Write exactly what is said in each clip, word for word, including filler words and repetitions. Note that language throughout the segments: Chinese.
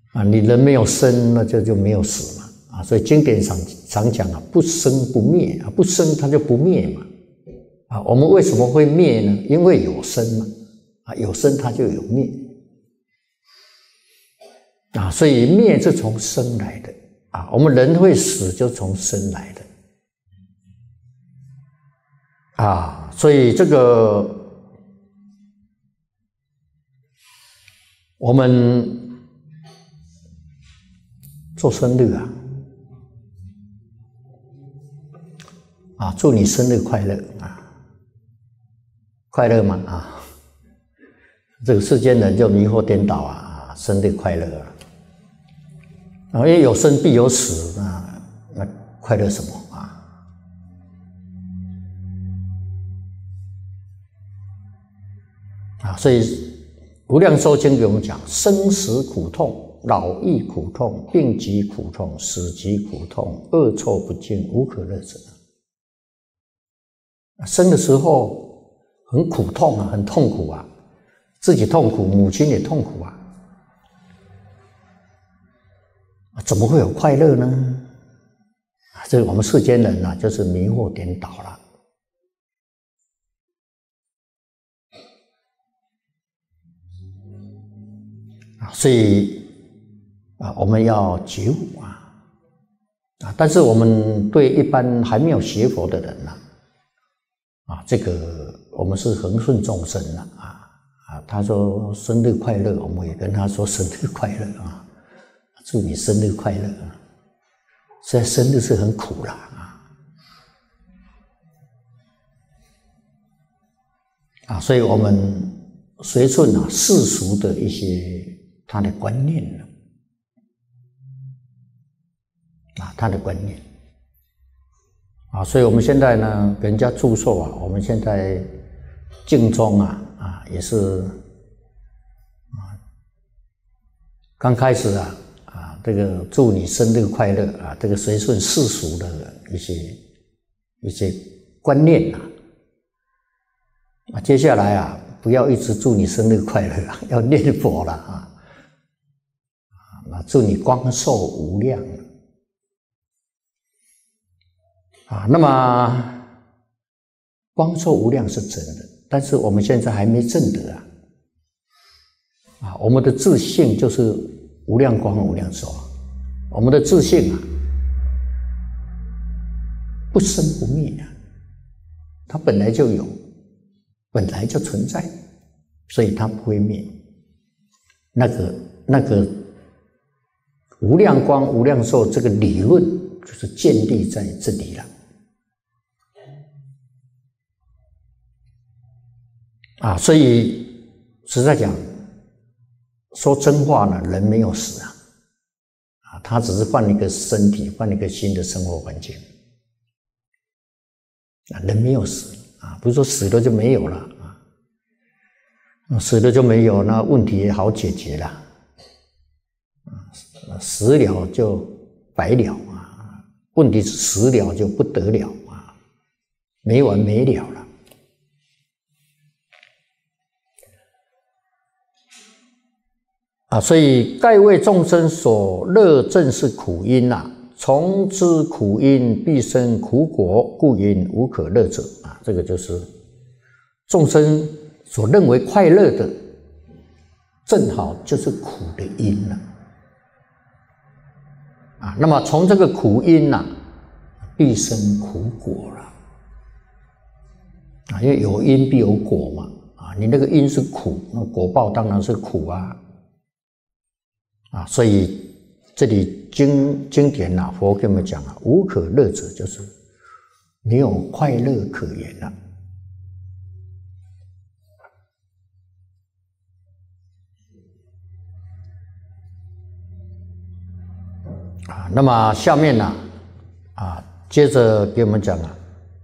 啊，你人没有生，那就就没有死嘛。啊，所以经典上常讲啊，不生不灭啊，不生它就不灭嘛。啊，我们为什么会灭呢？因为有生嘛。啊，有生它就有灭。啊，所以灭是从生来的。啊，我们人会死就从生来的。啊，所以这个我们做生日啊，啊，祝你生日快乐啊，快乐吗？啊，这个世间人就迷惑颠倒啊，生日快乐啊，啊，因为有生必有死啊，那快乐什么啊？啊，所以《无量寿经》给我们讲：生死苦痛，老易苦痛，病疾苦痛，死疾苦痛，恶臭不净，无可乐者。生的时候很苦痛啊，很痛苦啊，自己痛苦，母亲也痛苦啊，怎么会有快乐呢？这我们世间人啊，就是迷惑颠倒了。所以啊，我们要觉悟啊，啊，但是我们对一般还没有学佛的人呢，啊，这个我们是恒顺众生了啊啊，他说生日快乐，我们也跟他说生日快乐啊，祝你生日快乐啊。虽然生日是很苦啦啊，啊，所以我们随顺啊世俗的一些他的观念呢，啊，他的观念，啊，所以我们现在呢，给人家祝寿啊，我们现在敬宗啊，啊，也是啊，刚开始啊，啊，这个祝你生日快乐啊，这个随顺世俗的一些一些观念啊，啊，接下来啊，不要一直祝你生日快乐啊，要念佛了啊。祝你光寿无量啊！那么光寿无量是真的，但是我们现在还没证得啊！啊，我们的自性就是无量光无量寿，我们的自性啊，不生不灭啊，它本来就有，本来就存在，所以它不会灭。那个那个。无量光无量寿这个理论就是建立在这里了啊，所以实在讲说真话呢，人没有死啊，啊，他只是换一个身体，换一个新的生活环境啊，人没有死啊，不是说死了就没有了啊，死了就没有，那问题也好解决了。死了就白了啊！问题是死了就不得了啊，没完没了了啊！所以盖为众生所乐，正是苦因呐、啊。从知苦因，必生苦果，故云无可乐者啊！这个就是众生所认为快乐的，正好就是苦的因了。啊，那么从这个苦因呐、啊，必生苦果了。啊，因为有因必有果嘛。啊，你那个因是苦，那果报当然是苦啊。啊，所以这里经经典呐、啊，佛跟我们讲啊，无可乐者就是没有快乐可言了。啊，那么下面呢，啊，接着给我们讲啊，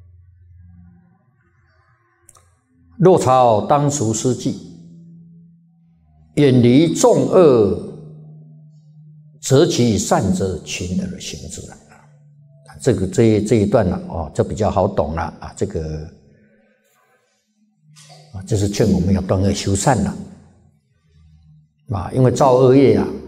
若朝当除施记，远离众恶，择其善者，勤而行之啊。这个这一这一段呢、啊，哦，这比较好懂了啊。这个啊，就是劝我们要断恶修善了啊，因为造恶业啊。